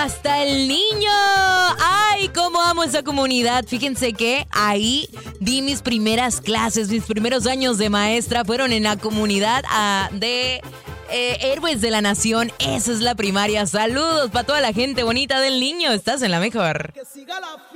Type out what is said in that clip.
Hasta el niño. ¡Ay, cómo amo esa comunidad! Fíjense que ahí di mis primeras clases, mis primeros años de maestra fueron en la comunidad de Héroes de la Nación. Esa es la primaria. Saludos para toda la gente bonita del niño. Estás en la mejor.